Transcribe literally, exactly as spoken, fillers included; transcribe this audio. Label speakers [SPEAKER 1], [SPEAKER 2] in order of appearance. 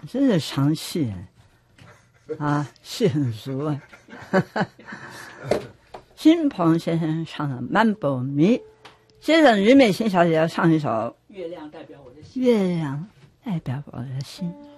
[SPEAKER 1] 真是唱戏啊，戏很熟啊。新鹏先生唱的《满波迷》，接着于美心小姐要唱一首《
[SPEAKER 2] 月亮代表我的心》。
[SPEAKER 1] 月亮代表我的心。